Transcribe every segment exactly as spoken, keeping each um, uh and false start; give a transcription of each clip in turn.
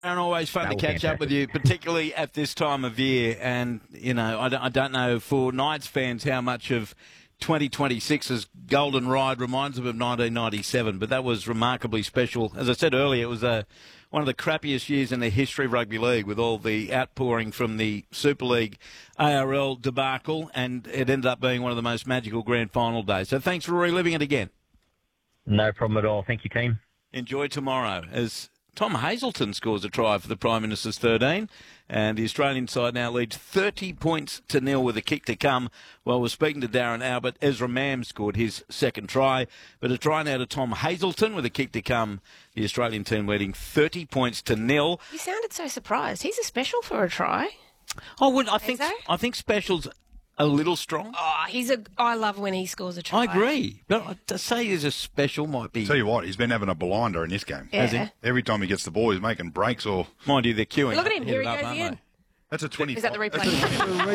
And always fun That to was catch up fantastic. with you, particularly at this time of year. And, you know, I don't, I don't know for Knights fans how much of twenty twenty-six's golden ride reminds them of nineteen ninety-seven, but that was remarkably special. As I said earlier, it was a, one of the crappiest years in the history of rugby league with all the outpouring from the Super League A R L debacle, and it ended up being one of the most magical grand final days. So thanks for reliving it again. No problem at all. Thank you, team. Enjoy tomorrow as Tom Hazelton scores a try for the Prime Minister's thirteen, and the Australian side now leads thirty points to nil with a kick to come. While we're speaking to Darren Albert, Ezra Mam scored his second try, but a try now to Tom Hazelton with a kick to come. The Australian team leading thirty points to nil. You sounded so surprised. He's a special for a try. I would, I think, Ezo? I think Special's a little strong. Oh, he's a. I love when he scores a try. I agree, but to say he's a Special might be. Tell you what, he's been having a blinder in this game. Yeah. Has he? Every time he gets the ball, he's making breaks or... Mind you, they're queuing. Look at up him. to Here hit he it up, goes aren't again. they? That's a twenty. Is that the that's replay?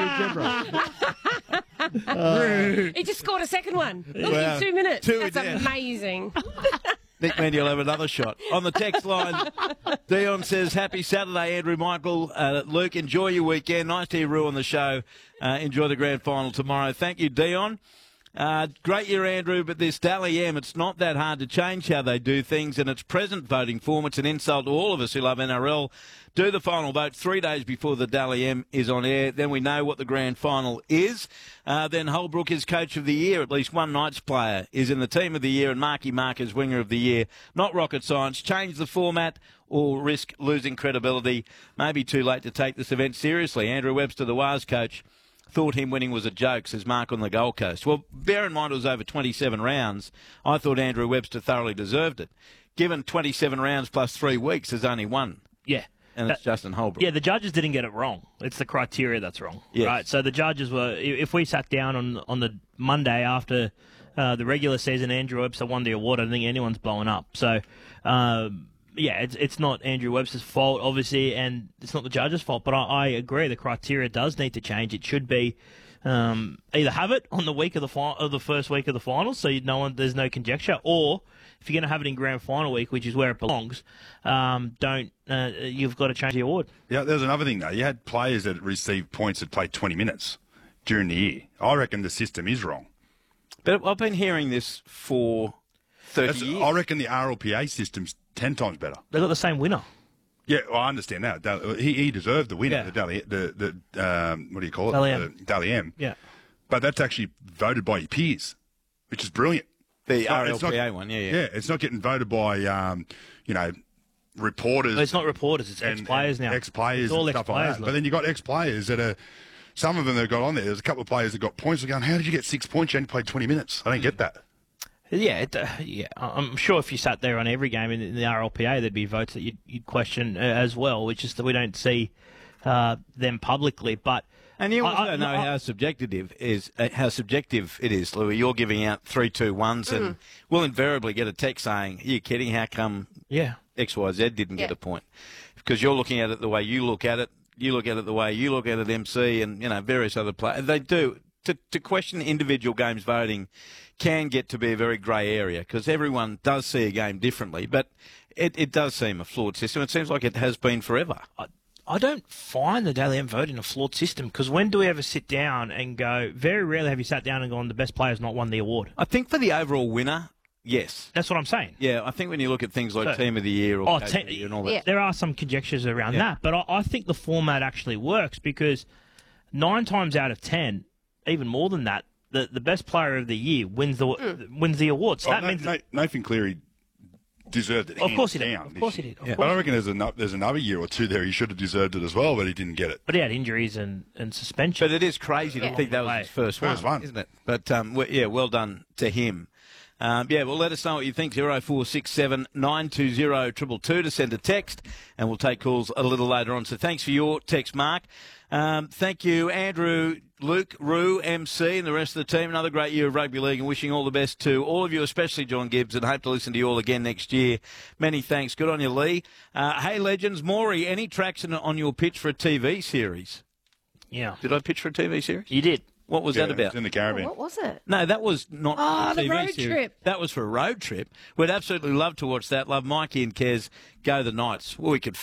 Replay you, Gibber. He just scored a second one. Look, Wow. in two minutes. Two That's down. amazing. Nick Mandy will have another shot. On the text line, Dion says, happy Saturday, Andrew Michael. Uh, Luke, enjoy your weekend. Nice to hear Rue on the show. Uh, enjoy the grand final tomorrow. Thank you, Dion. Uh, great year, Andrew, but this Dally M, it's not that hard to change how they do things, and its present voting form, it's an insult to all of us who love N R L. Do the final vote three days before the Dally M is on air. Then we know what the grand final is. Uh, then Holbrook is coach of the year. At least one Knights player is in the team of the year, and Marky Mark is winger of the year. Not rocket science. Change the format or risk losing credibility. Maybe too late to take this event seriously. Andrew Webster, the W A S coach, thought him winning was a joke, says Mark on the Gold Coast. Well, bear in mind it was over twenty-seven rounds. I thought Andrew Webster thoroughly deserved it. Given twenty-seven rounds plus three weeks, there's only one. Yeah. And it's That- Justin Holbrook. Yeah, the judges didn't get it wrong. It's the criteria that's wrong, Yes. right? So the judges were. If we sat down on on the Monday after uh, the regular season, Andrew Webster won the award. I don't think anyone's blowing up. So, um, yeah, it's it's not Andrew Webster's fault, obviously, and it's not the judges' fault. But I, I agree, the criteria does need to change. It should be um, either have it on the week of the fi- of the first week of the finals, so you know there's no conjecture, or if you're going to have it in grand final week, which is where it belongs, um, don't uh, you've got to change the award. Yeah, there's another thing, though. You had players that received points that played twenty minutes during the year. I reckon the system is wrong. But I've been hearing this for thirty That's, years. I reckon the R L P A system's ten times better. They got the same winner. Yeah, well, I understand that. Dal- He, he deserved the winner, Yeah. the Dally, the, the um, what do you call it? Dally M. The Dally M. Yeah. But that's actually voted by your peers, which is brilliant. The It's not- R L it's P A not- one, yeah, yeah. Yeah, it's not getting voted by, um, you know, reporters. It's not reporters, it's and- ex-players and now. Ex-players It's all and stuff like ex-players, that. look. But then you got ex-players that are, some of them that got on there. There's a couple of players that got points. They're going, how did you get six points? You only played twenty minutes. I don't get that. Yeah, it, uh, yeah. I- I'm sure if you sat there on every game in, in the R L P A, there'd be votes that you'd, you'd question uh, as well, which is that we don't see uh, them publicly. But And you I- also I- know I- how subjective is uh, how subjective it is, Louis. You're giving out three, two, ones, and we'll invariably get a text saying, "Are you kidding? How come yeah, X, Y, Z didn't get Yeah. a point?" Because you're looking at it the way you look at it. You look at it the way you look at it, M C, and you know various other players. They do to to question individual games voting can get to be a very grey area because everyone does see a game differently. But it, it does seem a flawed system. It seems like it has been forever. I, I don't find the Dally M voting a flawed system because when do we ever sit down and go? Very rarely have you sat down and gone, the best player's not won the award. I think for the overall winner, yes. That's what I'm saying. Yeah, I think when you look at things like So- Team of the Year or Oh, Coach te- of the Year and all that, Yeah. There are some conjectures around Yeah. that, but I, I think the format actually works because nine times out of ten, even more than that, the, the best player of the year wins the wins the award. So Oh, that Na- means Na- Nathan Cleary deserved it. Of hands course he did. down Of this course he year. did. Of Yeah. But I course. reckon there's, ano- there's another year or two there he should have deserved it as well, but he didn't get it. But he had injuries and, and suspension. but it is crazy to Yeah. think that was Way. his first, First one, one. isn't it? But um, we- yeah, well done to him. Um, yeah, well, let us know what you think. zero four six seven nine two zero two two two to send a text, and we'll take calls a little later on. So thanks for your text, Mark. Um, thank you, Andrew, Luke, Rue, M C, and the rest of the team. Another great year of rugby league, and wishing all the best to all of you, especially John Gibbs, and hope to listen to you all again next year. Many thanks. Good on you, Lee. Uh, hey, legends, Maury, any traction on your pitch for a T V series? yeah, Did I pitch for a T V series? you did. What was Yeah, that about? it's in the Oh, Caribbean. what was it? No, that was not Oh, a the T V road series. trip. That was for a road trip. We'd absolutely love to watch that. Love Mikey and Kez go the Knights. Well, we could